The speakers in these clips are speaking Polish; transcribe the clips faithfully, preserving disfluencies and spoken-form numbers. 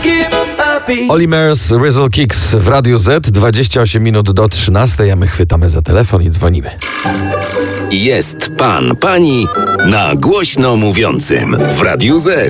Olimers Rizzle Kicks w Radiu Z, dwadzieścia osiem minut do trzynastej, a my chwytamy za telefon i dzwonimy. Jest pan, pani na głośno mówiącym w Radiu Z.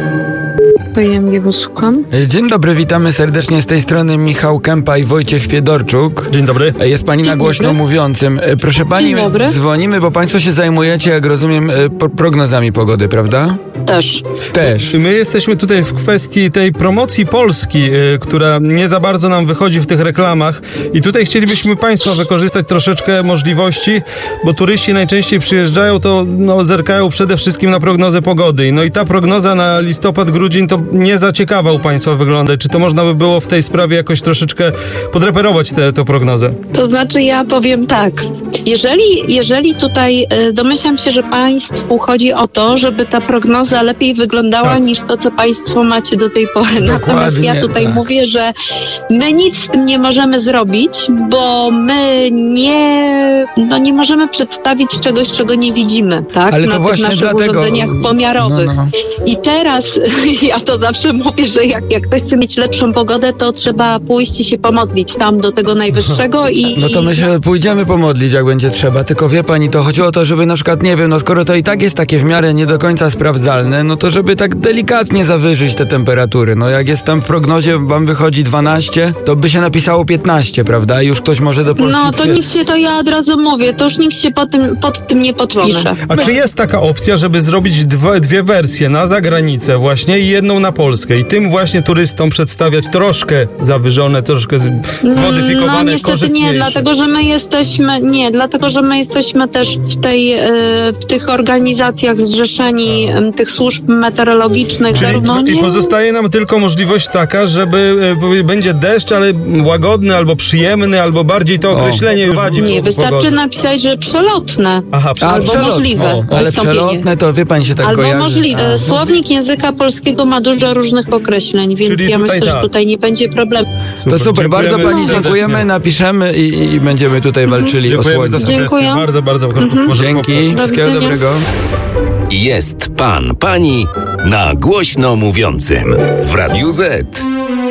Pojemnie słucham. Dzień dobry, witamy serdecznie z tej strony Michał Kępa i Wojciech Fiedorczuk. Dzień dobry. Jest pani Dzień na głośno dobry. mówiącym. Proszę pani, Dzień dobry. dzwonimy, bo państwo się zajmujecie, jak rozumiem, pro- prognozami pogody, prawda? Też. Też. My jesteśmy tutaj w kwestii tej promocji Polski, yy, która nie za bardzo nam wychodzi w tych reklamach i tutaj chcielibyśmy państwa wykorzystać troszeczkę możliwości, bo turyści najczęściej przyjeżdżają, to no, zerkają przede wszystkim na prognozę pogody. No i ta prognoza na listopad, grudzień to nie za ciekawa u państwa wygląda. Czy to można by było w tej sprawie jakoś troszeczkę podreperować tę tę prognozę? To znaczy ja powiem tak. Jeżeli, jeżeli tutaj y, domyślam się, że państwu chodzi o to, żeby ta prognoza lepiej wyglądała Tak. niż to, co państwo macie do tej pory. Natomiast ja tutaj tak. mówię, że my nic z tym nie możemy zrobić, bo my nie, no nie możemy przedstawić czegoś, czego nie widzimy, tak? Ale to na tych właśnie naszych dlatego- urządzeniach pomiarowych. No, no. I teraz ja to zawsze mówię, że jak, jak ktoś chce mieć lepszą pogodę, to trzeba pójść i się pomodlić tam do tego najwyższego i... No to my się pójdziemy pomodlić, jak będzie trzeba. Tylko wie pani, to chodziło o to, żeby na przykład, nie wiem, no skoro to i tak jest takie w miarę nie do końca sprawdzalne, no to żeby tak delikatnie zawyżyć te temperatury. No jak jest tam w prognozie, wam wychodzi dwanaście, to by się napisało piętnaście, prawda? I już ktoś może do Polski No to przyje- nikt się, to ja od razu mówię, to już nikt się pod tym, pod tym nie podpisze. A czy jest taka opcja, żeby zrobić dwa, dwie wersje na zagranicę właśnie i jedną na Polskę i tym właśnie turystom przedstawiać troszkę zawyżone, troszkę z, zmodyfikowane, No niestety korzystniejsze? nie, dlatego że my jesteśmy, nie, dlatego że my jesteśmy też w tej, e, w tych organizacjach zrzeszeni em, tych służb meteorologicznych, Czyli zarówno i nie... pozostaje nam tylko możliwość taka, żeby e, będzie deszcz, ale łagodny, albo przyjemny, albo bardziej to określenie już prowadzi. Nie, wystarczy napisać, że przelotne. Aha, A, przepraszam. Albo przelotne. możliwe O, ale wystąpienie. przelotne to wie pani się tak Albo kojarzy. możliwe. A. Słownik języka polskiego ma dużo różnych określeń, więc Czyli ja tutaj myślę, tak. że tutaj nie będzie problemu. To super, bardzo Dziękujemy pani serdecznie. dziękujemy, napiszemy i, i będziemy tutaj walczyli o Dziękujemy za słońce. sugestię. Dziękuję. Bardzo, bardzo. Mhm. Dzięki, wszystkiego widzenia. dobrego. Jest pan, pani na głośno mówiącym w Radiu Z.